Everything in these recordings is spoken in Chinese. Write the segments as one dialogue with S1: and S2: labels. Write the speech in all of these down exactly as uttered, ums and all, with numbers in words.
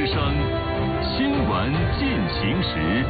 S1: 声，新闻进行时。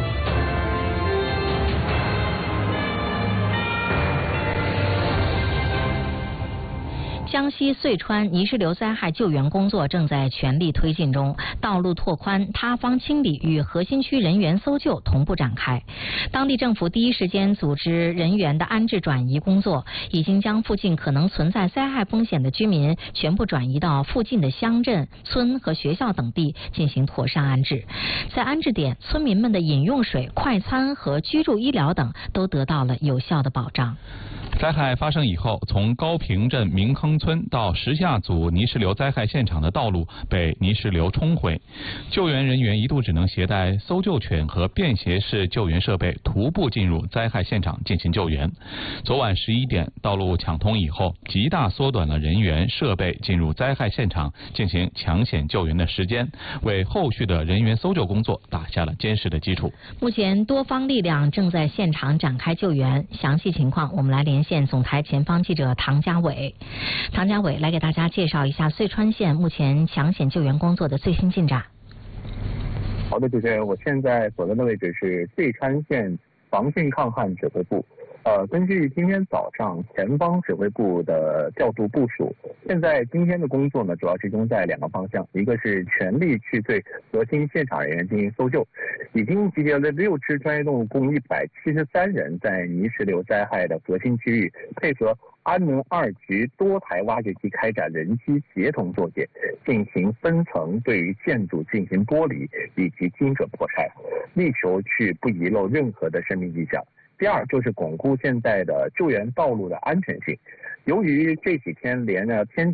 S2: 江西遂川泥石流灾害救援工作正在全力推进中，道路拓宽、塌方清理与核心区人员搜救同步展开。当地政府第一时间组织人员的安置转移工作，已经将附近可能存在灾害风险的居民全部转移到附近的乡镇、村和学校等地进行妥善安置。在安置点，村民们的饮用水、快餐和居住医疗等都得到了有效的保障。
S3: 灾害发生以后，从高坪镇明坑村到石下组泥石流灾害现场的道路被泥石流冲毁，救援人员一度只能携带搜救犬和便携式救援设备徒步进入灾害现场进行救援。昨晚十一点，道路抢通以后，极大缩短了人员、设备进入灾害现场进行抢险救援的时间，为后续的人员搜救工作打下了坚实的基础。
S2: 目前多方力量正在现场展开救援，详细情况我们来连线总台前方记者唐家伟。唐家伟来给大家介绍一下遂川县目前抢险救援工作的最新进展。
S4: 好的，主持人，我现在所在的位置是遂川县防汛抗旱指挥部。呃，根据今天早上前方指挥部的调度部署，现在今天的工作呢，主要集中在两个方向，一个是全力去对核心现场人员进行搜救，已经集结了六支专业动物，共一百七十三人，在泥石流灾害的核心区域，配合安农二局多台挖掘机开展人机协同作业，进行分层对于建筑进行剥离以及精准破拆，力求去不遗漏任何的生命迹象。第二就是巩固现在的救援道路的安全性。由于这几天连着天